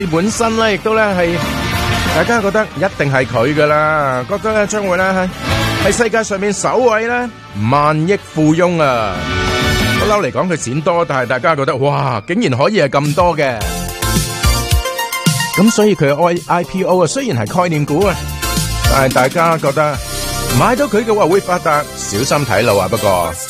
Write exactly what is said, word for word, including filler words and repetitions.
本身咧亦都咧係大家覺得一定係佢噶啦，覺得咧將會咧係喺世界上面首位咧萬億富翁啊！不嬲嚟講佢錢多，但係大家覺得哇，竟然可以係咁多嘅，咁所以佢嘅 I P O 啊，雖然係概念股啊，但係大家覺得買到佢嘅話會發達，小心睇路啊！不過。